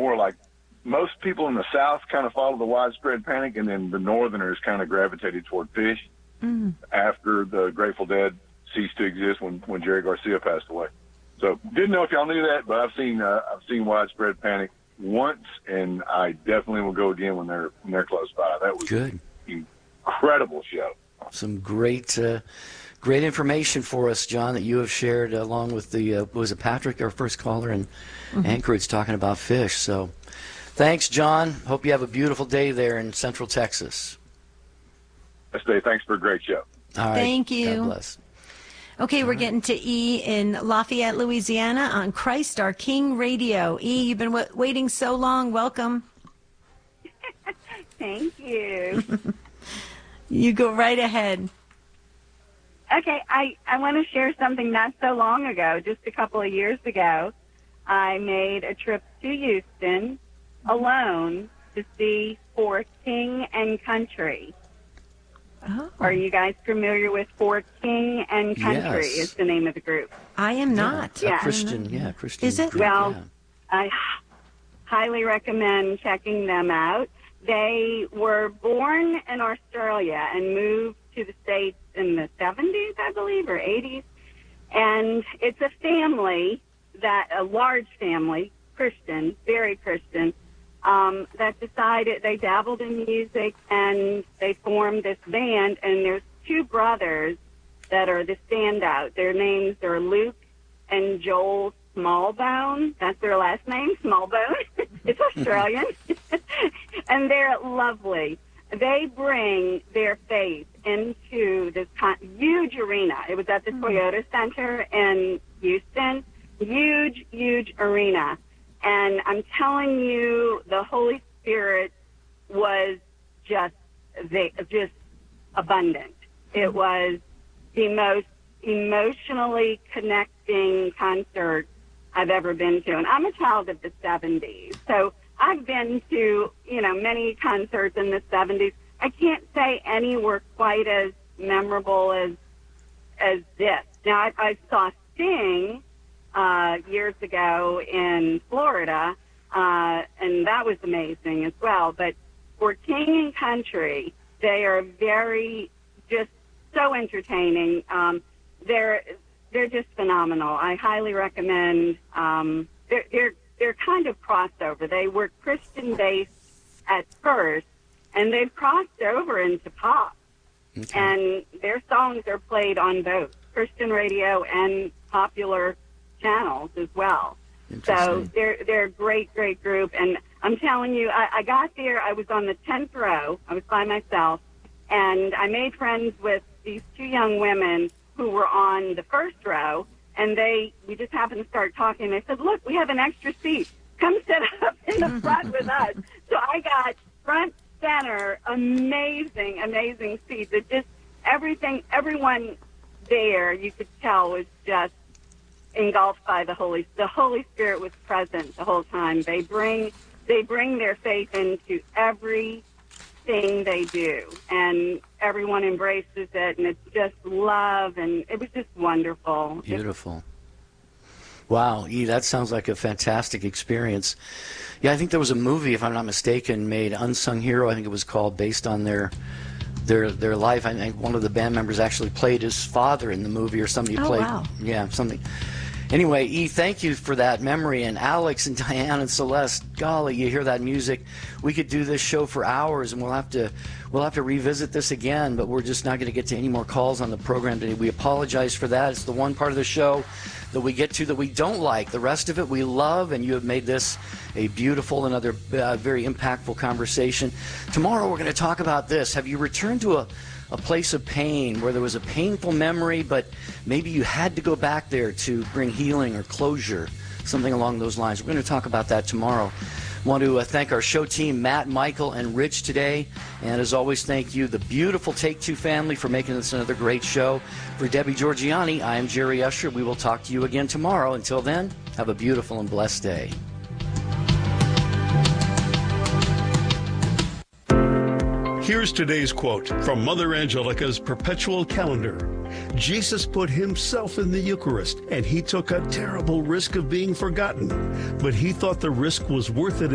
more like most people in the South kind of follow the widespread panic, and then the Northerners kind of gravitated toward Phish after the Grateful Dead ceased to exist when Jerry Garcia passed away. So didn't know if y'all knew that, but I've seen widespread panic once, and I definitely will go again when they're close by. That was good, incredible show. Some great information for us, John, that you have shared along with the was it Patrick, our first caller, and Anchorage talking about Phish. So thanks, John. Hope you have a beautiful day there in Central Texas. Best day. Thanks for a great show. All right. Thank you. God bless. Okay, we're getting to E in Lafayette, Louisiana on Christ Our King Radio. E, you've been waiting so long. Welcome. Thank you. You go right ahead. Okay, I want to share something not so long ago, just a couple of years ago. I made a trip to Houston alone to see For King and Country. Oh. Are you guys familiar with For King and Country? Yes. Is the name of the group. I am not. Yeah. Christian. Is it? Group, Well, yeah. I highly recommend checking them out. They were born in Australia and moved to the States in the 70s, I believe, or 80s. And it's a family, a large family, Christian, very Christian, that decided they dabbled in music and they formed this band. And there's two brothers that are the standout. Their names are Luke and Joel Smallbone. That's their last name, Smallbone. It's Australian. And they're lovely. They bring their faith into this huge arena. It was at the Toyota Center in Houston. Huge, huge arena. And I'm telling you, the Holy Spirit was just abundant. It was the most emotionally connecting concert I've ever been to. And I'm a child of the 70s, so I've been to, many concerts in the 70s. I can't say any were quite as memorable as this. Now, I saw Sting years ago in Florida, and that was amazing as well. But for King and Country, they are just so entertaining. They're just phenomenal. I highly recommend. They're kind of crossover. They were Christian-based at first, and they've crossed over into pop. Okay. And their songs are played on both Christian radio and popular channels as well. So they're a great, great group. And I'm telling you, I got there, I was on the 10th row. I was by myself, and I made friends with these two young women who were on the first row, and we just happened to start talking. They said, look, we have an extra seat. Come sit up in the front with us. So I got front center, amazing, amazing seats. It just, everyone there, you could tell, was just engulfed by the Holy Spirit was present the whole time. They bring their faith into everything they do, and everyone embraces it, and it's just love, and it was just wonderful. Beautiful. Wow, E, that sounds like a fantastic experience. Yeah, I think there was a movie, if I'm not mistaken, made Unsung Hero, I think it was called, based on their life. I think one of the band members actually played his father in the movie, or somebody played. Wow. Yeah, something. Anyway, E, thank you for that memory. And Alex and Diane and Celeste, golly, you hear that music. We could do this show for hours, and we'll have to revisit this again, but we're just not going to get to any more calls on the program today. We apologize for that. It's the one part of the show that we get to that we don't like. The rest of it we love, and you have made this a beautiful, another very impactful conversation. Tomorrow we're going to talk about this. Have you returned to a place of pain where there was a painful memory, but maybe you had to go back there to bring healing or closure, something along those lines? We're going to talk about that tomorrow. I want to thank our show team, Matt, Michael, and Rich today. And as always, thank you, the beautiful Take-Two family, for making this another great show. For Debbie Georgianni, I am Jerry Usher. We will talk to you again tomorrow. Until then, have a beautiful and blessed day. Here's today's quote from Mother Angelica's Perpetual Calendar. Jesus put himself in the Eucharist, and he took a terrible risk of being forgotten, but he thought the risk was worth it